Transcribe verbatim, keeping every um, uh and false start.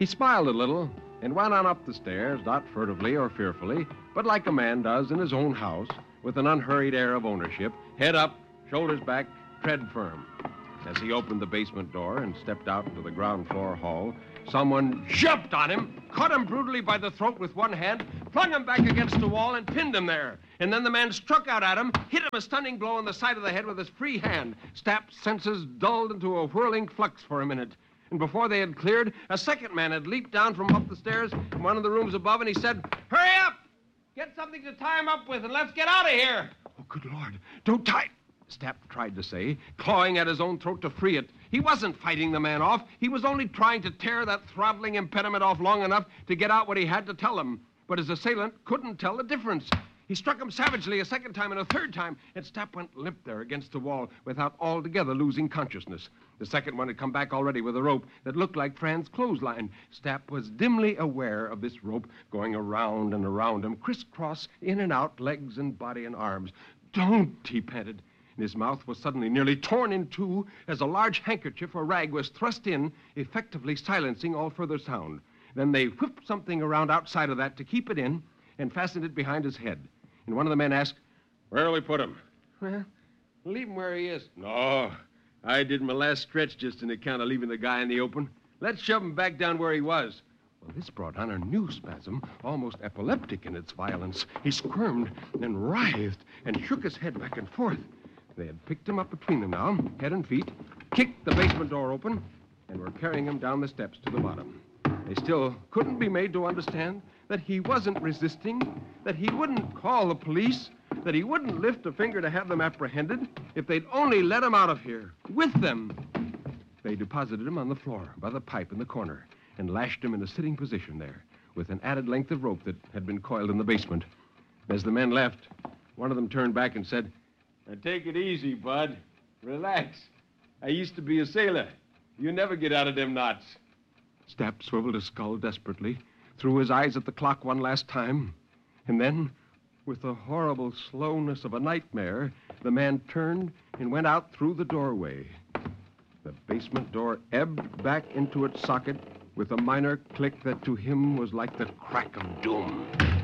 He smiled a little and went on up the stairs, not furtively or fearfully, but like a man does in his own house, with an unhurried air of ownership, head up, shoulders back, tread firm. As he opened the basement door and stepped out into the ground floor hall, someone jumped on him, caught him brutally by the throat with one hand, flung him back against the wall, and pinned him there. And then the man struck out at him, hit him a stunning blow on the side of the head with his free hand. Stapp's senses dulled into a whirling flux for a minute. And before they had cleared, a second man had leaped down from up the stairs in one of the rooms above, and he said, "Hurry up! Get something to tie him up with, and let's get out of here!" "Oh, good Lord, don't tie..." Stapp tried to say, clawing at his own throat to free it. He wasn't fighting the man off. He was only trying to tear that throttling impediment off long enough to get out what he had to tell him. But his assailant couldn't tell the difference. He struck him savagely a second time and a third time, and Stapp went limp there against the wall without altogether losing consciousness. The second one had come back already with a rope that looked like Fran's clothesline. Stapp was dimly aware of this rope going around and around him, crisscross, in and out, legs and body and arms. "Don't," he panted. And his mouth was suddenly nearly torn in two as a large handkerchief or rag was thrust in, effectively silencing all further sound. Then they whipped something around outside of that to keep it in and fastened it behind his head. And one of the men asked, "Where'll we put him?" "Well, leave him where he is." "No, I did my last stretch just on account of leaving the guy in the open. Let's shove him back down where he was." Well, this brought on a new spasm, almost epileptic in its violence. He squirmed and writhed and shook his head back and forth. They had picked him up between them now, head and feet, kicked the basement door open, and were carrying him down the steps to the bottom. They still couldn't be made to understand that he wasn't resisting, that he wouldn't call the police, that he wouldn't lift a finger to have them apprehended if they'd only let him out of here, with them. They deposited him on the floor by the pipe in the corner and lashed him in a sitting position there with an added length of rope that had been coiled in the basement. As the men left, one of them turned back and said, "Now take it easy, Bud. Relax. I used to be a sailor. You never get out of them knots." Stapp swiveled his skull desperately, threw his eyes at the clock one last time, and then, with the horrible slowness of a nightmare, the man turned and went out through the doorway. The basement door ebbed back into its socket with a minor click that to him was like the crack of doom.